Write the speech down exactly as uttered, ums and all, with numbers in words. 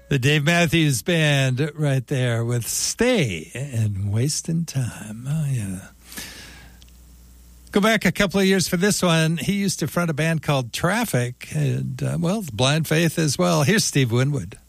The Dave Matthews Band right there with Stay and Wasting Time. Oh, yeah. Go back a couple of years for this one. He used to front a band called Traffic, and, uh, well, Blind Faith as well. Here's Steve Winwood.